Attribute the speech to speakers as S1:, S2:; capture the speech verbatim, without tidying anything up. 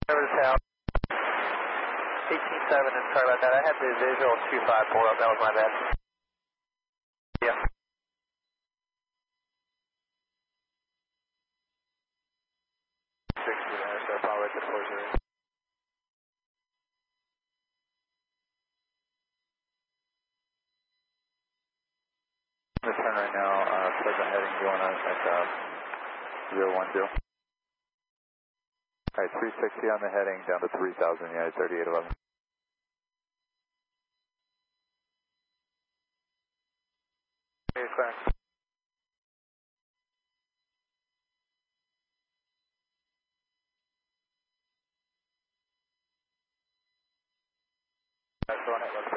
S1: Service house. eighteen seven, and sorry about that. I had the visual two five four up. That was my bad. Yeah. sixty there, so I'll right to four zero.
S2: The turn right now, uh, present heading going on at uh, zero one two. Alright, three sixty on the heading, down to three thousand, United thirty-eight eleven.
S1: Okay, clearance. That's on it,